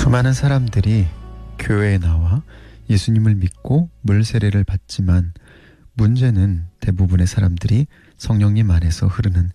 수많은 사람들이 교회에 나와 예수님을 믿고 물 세례를 받지만 문제는 대부분의 사람들이 성령님 안에서 흐르는